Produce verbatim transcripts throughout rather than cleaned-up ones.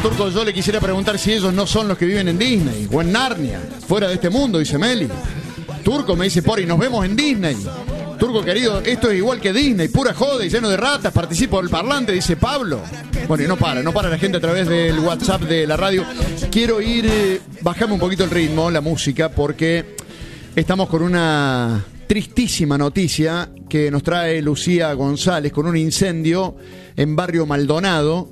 Turco, yo le quisiera preguntar si ellos no son los que viven en Disney o en Narnia, fuera de este mundo, dice Meli. Turco me dice, Pori, nos vemos en Disney. Turco querido, esto es igual que Disney, pura joda y lleno de ratas, participo del parlante, dice Pablo. Bueno, y no para, no para la gente a través del WhatsApp de la radio. Quiero ir, eh, bajame un poquito el ritmo, la música, porque estamos con una tristísima noticia que nos trae Lucía González con un incendio en Barrio Maldonado,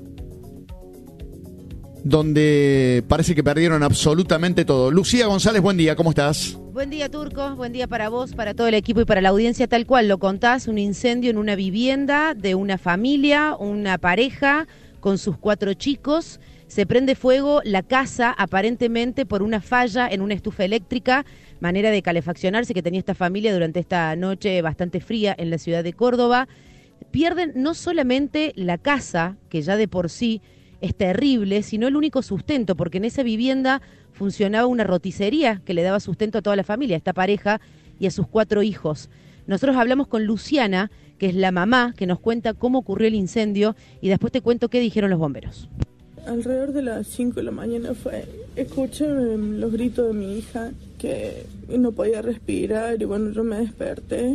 donde parece que perdieron absolutamente todo. Lucía González, buen día, ¿cómo estás? Buen día, Turco, buen día para vos, para todo el equipo y para la audiencia, tal cual lo contás, un incendio en una vivienda de una familia, una pareja con sus cuatro chicos. Se prende fuego la casa aparentemente por una falla en una estufa eléctrica, manera de calefaccionarse que tenía esta familia durante esta noche bastante fría en la ciudad de Córdoba. Pierden no solamente la casa, que ya de por sí es terrible, sino el único sustento, porque en esa vivienda funcionaba una roticería que le daba sustento a toda la familia, a esta pareja y a sus cuatro hijos. Nosotros hablamos con Luciana, que es la mamá, que nos cuenta cómo ocurrió el incendio y después te cuento qué dijeron los bomberos. Alrededor de las cinco de la mañana fue, escuché los gritos de mi hija, que no podía respirar, y bueno, yo me desperté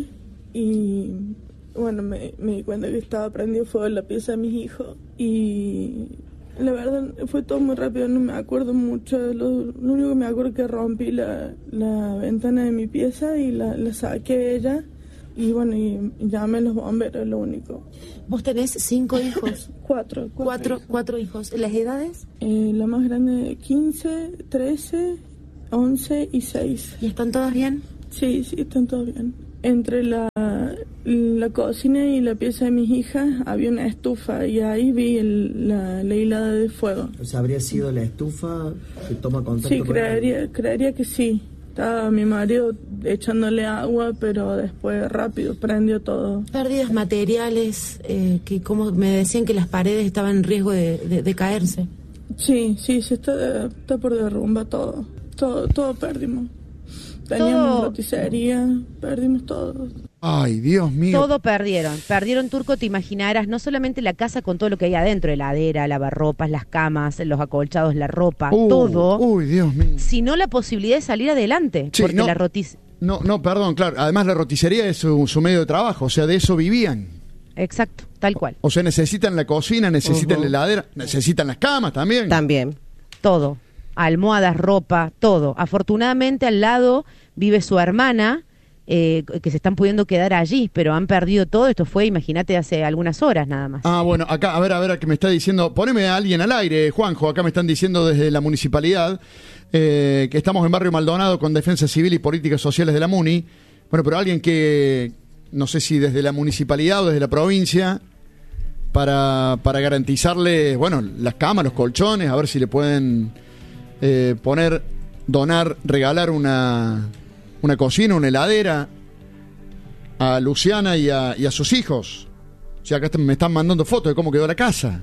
y bueno, me, me di cuenta que estaba prendido fuego en la pieza de mis hijos y la verdad fue todo muy rápido, no me acuerdo mucho, lo, lo único que me acuerdo es que rompí la, la ventana de mi pieza y la, la saqué a ella y bueno, y, y llamé a los bomberos, es lo único. ¿Vos tenés cinco hijos? Cuatro. Cuatro, cuatro, hijos. cuatro hijos. ¿Las edades? Eh, la más grande quince, trece, once y seis. ¿Y están todas bien? Sí, sí, están todos bien. Entre la, la cocina y la pieza de mis hijas había una estufa y ahí vi el, la, la hilada de fuego. O sea, ¿habría sido la estufa que toma contacto? Sí, creería, creería que sí. Estaba mi marido echándole agua, pero después rápido prendió todo. Pérdidas materiales, eh, que como me decían que las paredes estaban en riesgo de, de, de caerse. Sí, sí, se está, está por derrumbar todo. Todo, todo perdimos. Teníamos Todo... roticería, perdimos todo. Ay, Dios mío. Todo perdieron. Perdieron, Turco, te imaginarás, no solamente la casa con todo lo que hay adentro, heladera, lavarropas, las camas, los acolchados, la ropa, Uh, todo. Uy, Dios mío. Sino la posibilidad de salir adelante. Sí, porque no, la roticería... No, no, perdón, claro. Además la roticería es su, su medio de trabajo, o sea, de eso vivían. Exacto, tal cual. O sea, necesitan la cocina, necesitan Uh-huh. la heladera, necesitan las camas también. También, todo. Almohadas, ropa, todo. Afortunadamente al lado vive su hermana, eh, que se están pudiendo quedar allí, pero han perdido todo. Esto fue, imagínate, hace algunas horas nada más. Ah, bueno, acá, a ver, a ver, que me está diciendo, poneme a alguien al aire, Juanjo, acá me están diciendo desde la municipalidad eh, que estamos en Barrio Maldonado con Defensa Civil y Políticas Sociales de la Muni. Bueno, pero alguien que, no sé si desde la municipalidad o desde la provincia, para, para garantizarle, bueno, las camas, los colchones, a ver si le pueden eh, poner, donar, regalar una... una cocina, una heladera a Luciana y a, y a sus hijos. O sea, acá me están mandando fotos de cómo quedó la casa.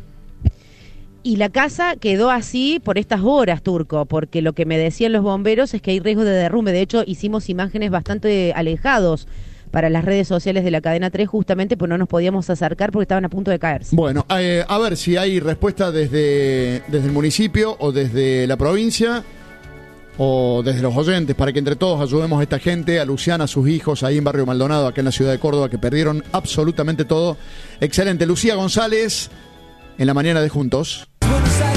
Y la casa quedó así por estas horas, Turco, porque lo que me decían los bomberos es que hay riesgo de derrumbe. De hecho, hicimos imágenes bastante alejados para las redes sociales de la Cadena tres, justamente pues no nos podíamos acercar porque estaban a punto de caerse. Bueno, eh, a ver si hay respuesta desde, desde el municipio o desde la provincia o desde los oyentes, para que entre todos ayudemos a esta gente, a Luciana, a sus hijos, ahí en Barrio Maldonado, acá en la ciudad de Córdoba, que perdieron absolutamente todo. Excelente. Lucía González, en la mañana de Juntos.